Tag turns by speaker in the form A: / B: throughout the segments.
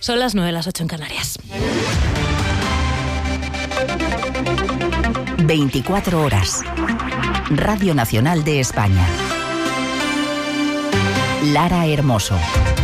A: Son las 9, las 8 en Canarias.
B: 24 horas. Radio Nacional de España. Lara Hermoso.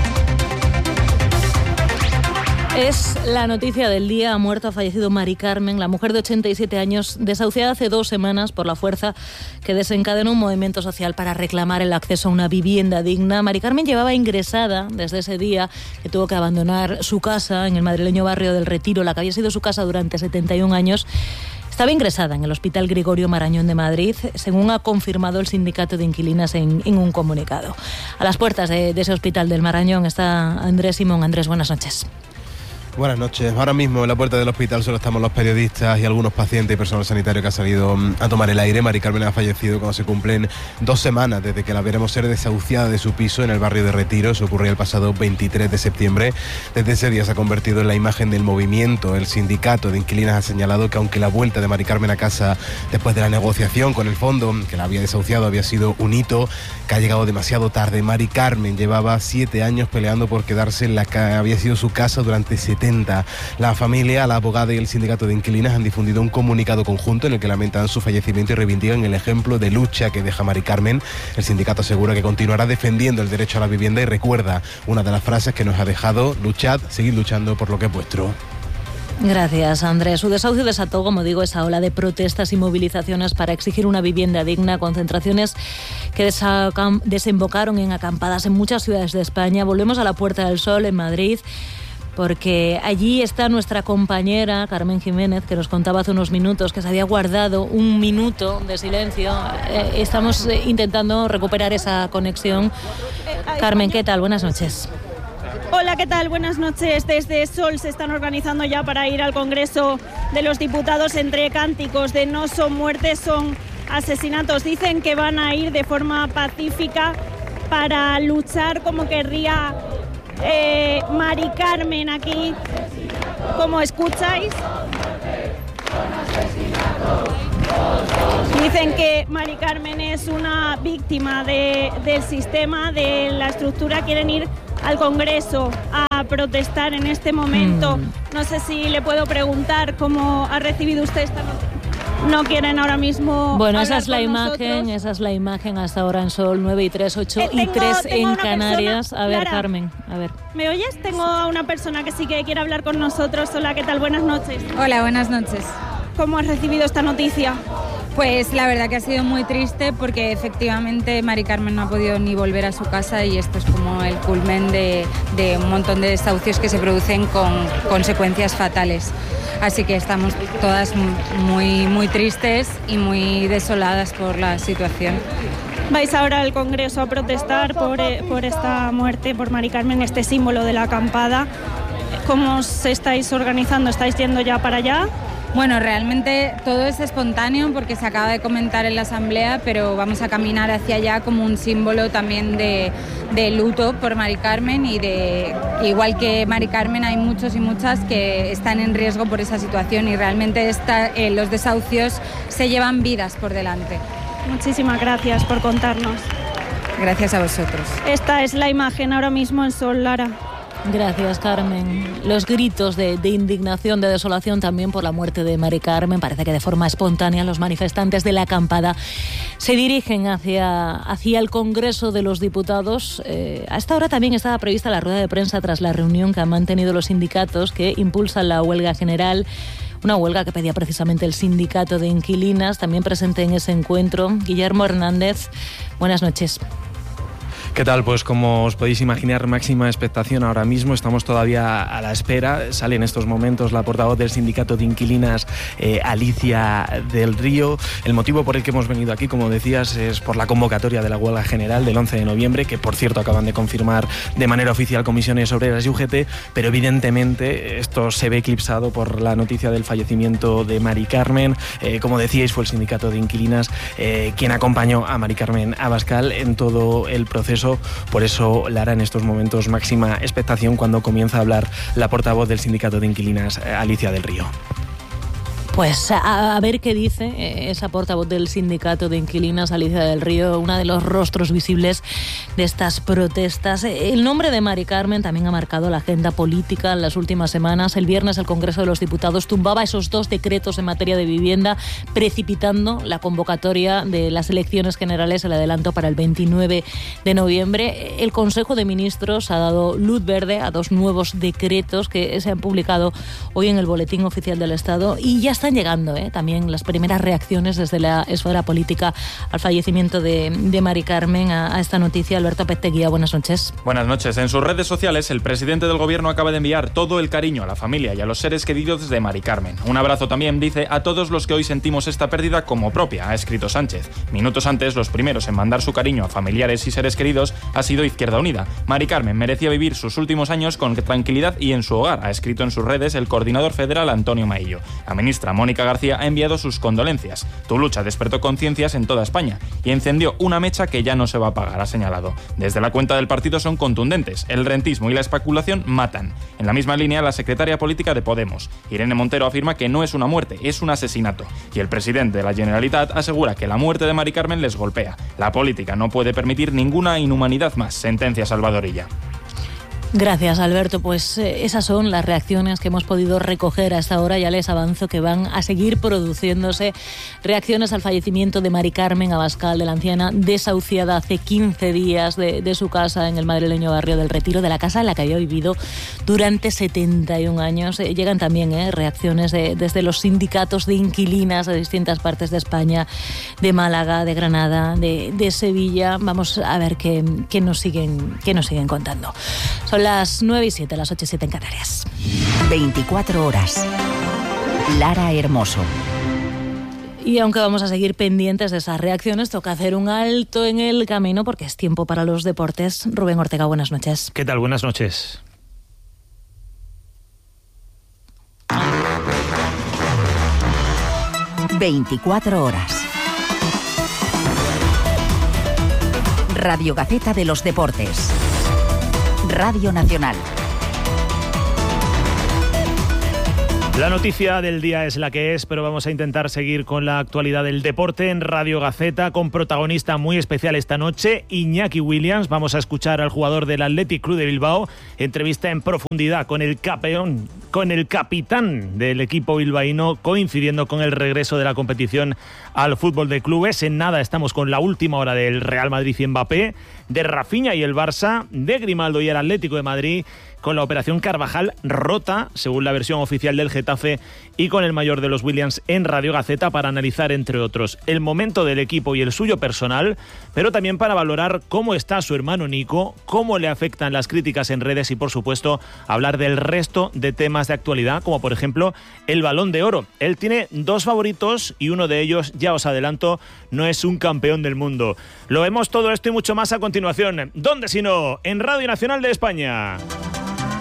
A: Es la noticia del día. Ha fallecido Mari Carmen, la mujer de 87 años, desahuciada hace 2 semanas por la fuerza que desencadenó un movimiento social para reclamar el acceso a una vivienda digna. Mari Carmen llevaba ingresada desde ese día que tuvo que abandonar su casa en el madrileño barrio del Retiro, la que había sido su casa durante 71 años. Estaba ingresada en el Hospital Gregorio Marañón de Madrid, según ha confirmado el sindicato de inquilinas en un comunicado. A las puertas de ese Hospital del Marañón está Andrés Simón. Andrés, buenas noches.
C: Buenas noches. Ahora mismo en la puerta del hospital solo estamos los periodistas y algunos pacientes y personal sanitario que ha salido a tomar el aire. Mari Carmen ha fallecido cuando se cumplen 2 semanas desde que la veremos ser desahuciada de su piso en el barrio de Retiro. Eso ocurrió el pasado 23 de septiembre. Desde ese día se ha convertido en la imagen del movimiento. El sindicato de inquilinas ha señalado que aunque la vuelta de Mari Carmen a casa después de la negociación con el fondo que la había desahuciado había sido un hito, que ha llegado demasiado tarde. Mari Carmen llevaba 7 años peleando por quedarse en la que había sido su casa durante 70. La familia, la abogada y el sindicato de inquilinas han difundido un comunicado conjunto en el que lamentan su fallecimiento y reivindican el ejemplo de lucha que deja Mari Carmen. El sindicato asegura que continuará defendiendo el derecho a la vivienda y recuerda una de las frases que nos ha dejado: luchad, seguid luchando por lo que es vuestro.
A: Gracias, Andrés. Su desahucio desató, como digo, esa ola de protestas y movilizaciones para exigir una vivienda digna, concentraciones que desembocaron en acampadas en muchas ciudades de España. Volvemos a la Puerta del Sol en Madrid, porque allí está nuestra compañera Carmen Jiménez, que nos contaba hace unos minutos que se había guardado un minuto de silencio. Estamos intentando recuperar esa conexión. Carmen, ¿qué tal? Buenas noches.
D: Hola, ¿qué tal? Buenas noches. Desde Sol se están organizando ya para ir al Congreso de los Diputados entre cánticos de no son muertes, son asesinatos. Dicen que van a ir de forma pacífica para luchar como querría Mari Carmen aquí, como escucháis. Dicen que Mari Carmen es una víctima del sistema, de la estructura. Quieren ir al Congreso a protestar en este momento. No sé si le puedo preguntar cómo ha recibido usted esta noticia. No quieren ahora mismo.
A: Bueno, esa es la imagen hasta ahora en Sol, 9 y 3, 8 y 3 en Canarias. A ver, Lara, Carmen, a ver.
D: ¿Me oyes? Tengo a una persona que sí que quiere hablar con nosotros. Hola, ¿qué tal? Buenas noches.
E: Hola, buenas noches.
D: ¿Cómo has recibido esta noticia?
E: Pues la verdad que ha sido muy triste, porque efectivamente Mari Carmen no ha podido ni volver a su casa, y esto es como el culmen de un montón de desahucios que se producen con consecuencias fatales. Así que estamos todas muy, muy tristes y muy desoladas por la situación.
D: Vais ahora al Congreso a protestar por esta muerte, por Mari Carmen, este símbolo de la acampada. ¿Cómo os estáis organizando? ¿Estáis yendo ya para allá?
E: Bueno, realmente todo es espontáneo porque se acaba de comentar en la Asamblea, pero vamos a caminar hacia allá como un símbolo también de luto por Mari Carmen, y igual que Mari Carmen hay muchos y muchas que están en riesgo por esa situación, y realmente los desahucios se llevan vidas por delante.
D: Muchísimas gracias por contarnos.
E: Gracias a vosotros.
D: Esta es la imagen ahora mismo en Sol, Lara.
A: Gracias, Carmen. Los gritos de indignación, de desolación también por la muerte de Mari Carmen. Parece que de forma espontánea los manifestantes de la acampada se dirigen hacia el Congreso de los Diputados. A esta hora también estaba prevista la rueda de prensa tras la reunión que han mantenido los sindicatos que impulsan la huelga general. Una huelga que pedía precisamente el sindicato de inquilinas. También presente en ese encuentro Guillermo Hernández. Buenas noches.
F: ¿Qué tal? Pues como os podéis imaginar, máxima expectación ahora mismo. Estamos todavía a la espera. Sale en estos momentos la portavoz del sindicato de inquilinas, Alicia del Río. El motivo por el que hemos venido aquí, como decías, es por la convocatoria de la huelga general del 11 de noviembre, que por cierto acaban de confirmar de manera oficial Comisiones Obreras y UGT, pero evidentemente esto se ve eclipsado por la noticia del fallecimiento de Mari Carmen. Como decíais, fue el sindicato de inquilinas quien acompañó a Mari Carmen Abascal en todo el proceso. Por eso, Lara, en estos momentos máxima expectación cuando comienza a hablar la portavoz del sindicato de inquilinas, Alicia del Río.
A: Pues a ver qué dice esa portavoz del sindicato de inquilinas, Alicia del Río, una de los rostros visibles de estas protestas. El nombre de Mari Carmen también ha marcado la agenda política en las últimas semanas. El viernes el Congreso de los Diputados tumbaba esos 2 decretos en materia de vivienda, precipitando la convocatoria de las elecciones generales, el adelanto para el 29 de noviembre. El Consejo de Ministros ha dado luz verde a 2 nuevos decretos que se han publicado hoy en el Boletín Oficial del Estado y ya están llegando también las primeras reacciones desde la esfera política al fallecimiento de Mari Carmen. A esta noticia, Alberto Petteguía, buenas noches.
G: Buenas noches. En sus redes sociales, el presidente del Gobierno acaba de enviar todo el cariño a la familia y a los seres queridos de Mari Carmen. Un abrazo también, dice, a todos los que hoy sentimos esta pérdida como propia, ha escrito Sánchez. Minutos antes, los primeros en mandar su cariño a familiares y seres queridos ha sido Izquierda Unida. Mari Carmen merecía vivir sus últimos años con tranquilidad y en su hogar, ha escrito en sus redes el coordinador federal Antonio Maillo. La ministra Mónica García ha enviado sus condolencias. Tu lucha despertó conciencias en toda España y encendió una mecha que ya no se va a apagar, ha señalado. Desde la cuenta del partido son contundentes. El rentismo y la especulación matan. En la misma línea, la secretaria política de Podemos, Irene Montero, afirma que no es una muerte, es un asesinato. Y el presidente de la Generalitat asegura que la muerte de Mari Carmen les golpea. La política no puede permitir ninguna inhumanidad más, sentencia Salvadorilla.
A: Gracias, Alberto. Pues esas son las reacciones que hemos podido recoger hasta ahora. Ya les avanzo que van a seguir produciéndose reacciones al fallecimiento de Mari Carmen Abascal, de la anciana desahuciada hace 15 días de su casa en el madrileño barrio del Retiro, de la casa en la que había vivido durante 71 años. Llegan también reacciones desde los sindicatos de inquilinas de distintas partes de España, de Málaga, de Granada, de Sevilla. Vamos a ver qué nos siguen contando. Son las 9:07, las 8:07 en Canarias.
B: 24 horas. Lara Hermoso.
A: Y aunque vamos a seguir pendientes de esas reacciones, toca hacer un alto en el camino porque es tiempo para los deportes. Rubén Ortega, buenas noches.
H: ¿Qué tal? Buenas noches.
B: ...24 horas. Radio Gaceta de los Deportes. Radio Nacional.
H: La noticia del día es la que es, pero vamos a intentar seguir con la actualidad del deporte en Radio Gaceta, con protagonista muy especial esta noche, Iñaki Williams. Vamos a escuchar al jugador del Athletic Club de Bilbao, entrevista en profundidad con el campeón, con el capitán del equipo bilbaíno, coincidiendo con el regreso de la competición al fútbol de clubes. En nada estamos con la última hora del Real Madrid y Mbappé, de Rafinha y el Barça, de Grimaldo y el Atlético de Madrid, con la operación Carvajal rota, según la versión oficial del Getafe, y con el mayor de los Williams en Radio Gaceta para analizar, entre otros, el momento del equipo y el suyo personal, pero también para valorar cómo está su hermano Nico, cómo le afectan las críticas en redes y, por supuesto, hablar del resto de temas de actualidad, como por ejemplo el Balón de Oro. Él tiene 2 favoritos y uno de ellos, ya os adelanto, no es un campeón del mundo. Lo vemos todo esto y mucho más a continuación. ¿Dónde si no? En Radio Nacional de España.